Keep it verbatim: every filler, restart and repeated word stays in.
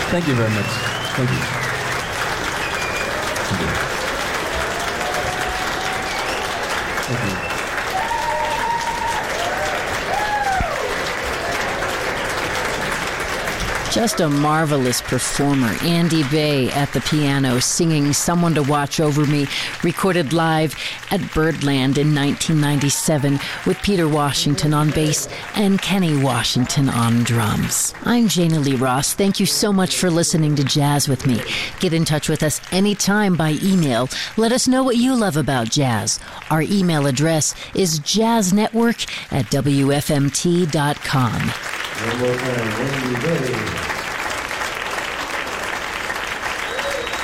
Thank you very much. Thank you. Thank you. Thank you. Just a marvelous performer, Andy Bay at the piano singing Someone to Watch Over Me, recorded live at Birdland in nineteen ninety-seven with Peter Washington on bass and Kenny Washington on drums. I'm Jana Lee Ross. Thank you so much for listening to Jazz with me. Get in touch with us anytime by email. Let us know what you love about jazz. Our email address is jazznetwork at w f m t dot com. One more time, Andy Bay.